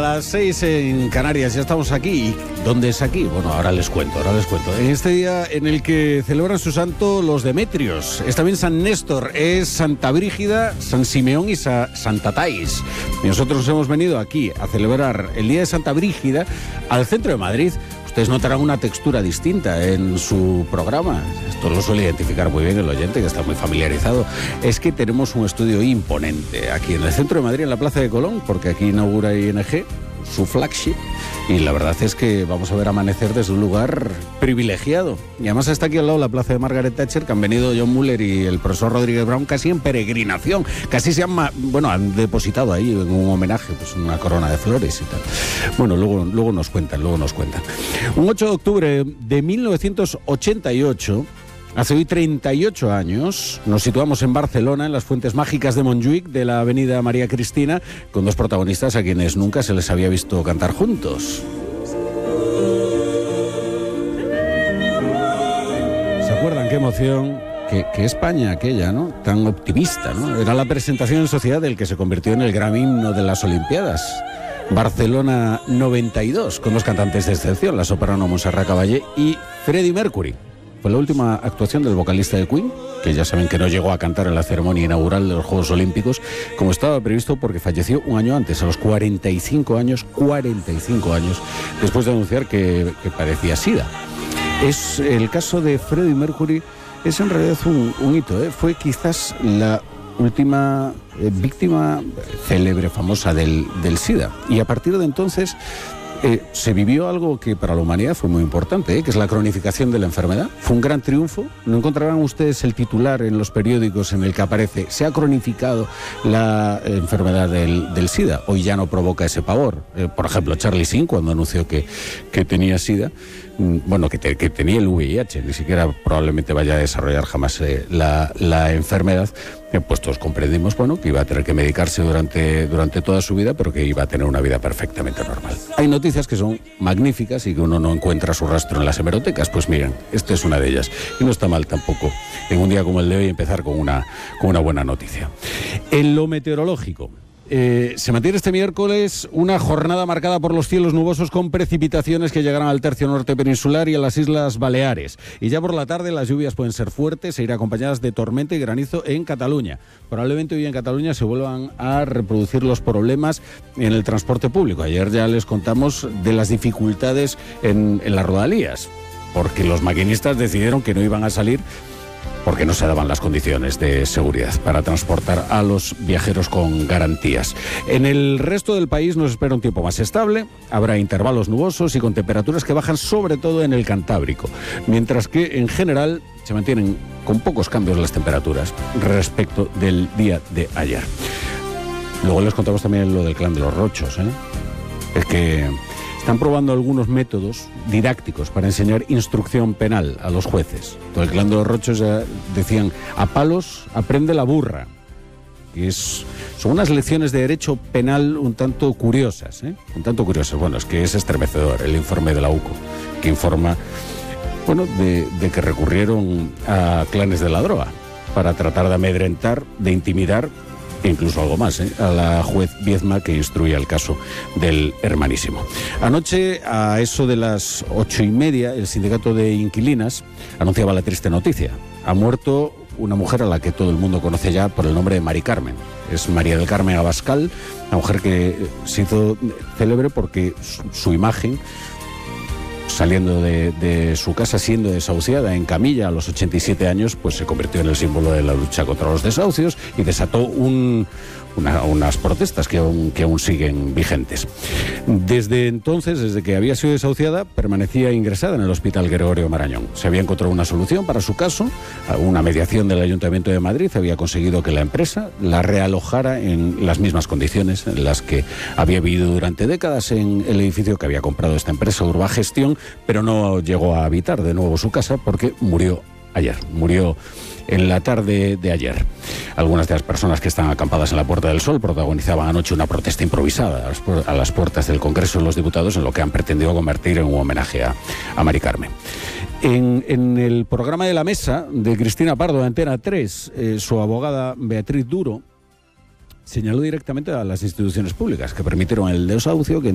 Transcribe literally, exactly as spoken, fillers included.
las seis en Canarias, ya estamos aquí. ¿Dónde es aquí? Bueno, ahora les cuento, ahora les cuento. En este día en el que celebran su santo los Demetrios. Es también San Néstor, es Santa Brígida, San Simeón y Sa Santa Thais. Y nosotros hemos venido aquí a celebrar el día de Santa Brígida al centro de Madrid. Ustedes notarán una textura distinta en su programa. Esto lo suele identificar muy bien el oyente, que está muy familiarizado. Es que tenemos un estudio imponente aquí en el centro de Madrid, en la Plaza de Colón, porque aquí inaugura I N G su flagship, y la verdad es que vamos a ver amanecer desde un lugar privilegiado. Y además está aquí al lado la plaza de Margaret Thatcher, que han venido John Muller y el profesor Rodríguez Brown casi en peregrinación, casi se han, bueno, han depositado ahí en un homenaje, pues una corona de flores y tal. Bueno, luego, luego nos cuentan, luego nos cuentan. Un ocho de octubre de mil novecientos ochenta y ocho, hace hoy treinta y ocho años, nos situamos en Barcelona, en las fuentes mágicas de Montjuïc, de la avenida María Cristina, con dos protagonistas a quienes nunca se les había visto cantar juntos. ¿Se acuerdan qué emoción? Qué, qué España aquella, ¿no? Tan optimista, ¿no? Era la presentación en sociedad del que se convirtió en el gran himno de las Olimpiadas. Barcelona noventa y dos, con dos cantantes de excepción, la soprano Montserrat Caballé y Freddie Mercury. Fue la última actuación del vocalista de Queen, que ya saben que no llegó a cantar en la ceremonia inaugural de los Juegos Olímpicos, como estaba previsto, porque falleció un año antes, a los cuarenta y cinco años, cuarenta y cinco años, después de anunciar que, que padecía SIDA. Es el caso de Freddie Mercury, es en realidad un, un hito, ¿eh? Fue quizás la última eh, víctima célebre, famosa del, del SIDA, y a partir de entonces Eh, se vivió algo que para la humanidad fue muy importante, ¿eh? Que es la cronificación de la enfermedad. Fue un gran triunfo. No encontrarán ustedes el titular en los periódicos en el que aparece: se ha cronificado la enfermedad del, del SIDA. Hoy ya no provoca ese pavor. Eh, por ejemplo, Charlie Sheen, cuando anunció que, que tenía SIDA, bueno, que, te, que tenía el V I H, ni siquiera probablemente vaya a desarrollar jamás eh, la, la enfermedad, eh, pues todos comprendimos, bueno, que iba a tener que medicarse durante, durante toda su vida, pero que iba a tener una vida perfectamente normal. Hay noticias que son magníficas y que uno no encuentra su rastro en las hemerotecas. Pues miren, esta es una de ellas. Y no está mal tampoco, en un día como el de hoy, empezar con una, con una buena noticia. En lo meteorológico, Eh, se mantiene este miércoles una jornada marcada por los cielos nubosos con precipitaciones que llegarán al tercio norte peninsular y a las Islas Baleares. Y ya por la tarde las lluvias pueden ser fuertes e ir acompañadas de tormenta y granizo en Cataluña. Probablemente hoy en Cataluña se vuelvan a reproducir los problemas en el transporte público. Ayer ya les contamos de las dificultades en, en las rodalías, porque los maquinistas decidieron que no iban a salir porque no se daban las condiciones de seguridad para transportar a los viajeros con garantías. En el resto del país nos espera un tiempo más estable, habrá intervalos nubosos y con temperaturas que bajan sobre todo en el Cantábrico, mientras que en general se mantienen con pocos cambios las temperaturas respecto del día de ayer. Luego les contamos también lo del clan de los Rochos, ¿eh? Es que están probando algunos métodos didácticos para enseñar instrucción penal a los jueces. Todo el clan de los Rochos ya decían: a palos aprende la burra. Y es, son unas lecciones de derecho penal un tanto curiosas, ¿eh? Un tanto curiosas. Bueno, es que es estremecedor el informe de la U C O, que informa, bueno, de, de que recurrieron a clanes de la droga para tratar de amedrentar, de intimidar, e incluso algo más, ¿eh? a la juez Viezma, que instruía el caso del hermanísimo. Anoche, a eso de las ocho y media, el sindicato de inquilinas anunciaba la triste noticia. Ha muerto una mujer a la que todo el mundo conoce ya por el nombre de Mari Carmen. Es María del Carmen Abascal, una mujer que se hizo célebre porque su, su imagen, saliendo de, de su casa, siendo desahuciada en camilla a los ochenta y siete años, pues se convirtió en el símbolo de la lucha contra los desahucios y desató un, una, unas protestas que aún, que aún siguen vigentes. Desde entonces, desde que había sido desahuciada, permanecía ingresada en el Hospital Gregorio Marañón. Se había encontrado una solución para su caso, una mediación del Ayuntamiento de Madrid había conseguido que la empresa la realojara en las mismas condiciones en las que había vivido durante décadas en el edificio que había comprado esta empresa, Urbagestión, pero no llegó a habitar de nuevo su casa porque murió ayer, murió en la tarde de ayer. Algunas de las personas que están acampadas en la Puerta del Sol protagonizaban anoche una protesta improvisada a las, pu- a las puertas del Congreso de los Diputados, en lo que han pretendido convertir en un homenaje a, a Mari Carmen. En, en el programa de La Mesa de Cristina Pardo de Antena tres, eh, su abogada Beatriz Duro señaló directamente a las instituciones públicas que permitieron el desahucio, que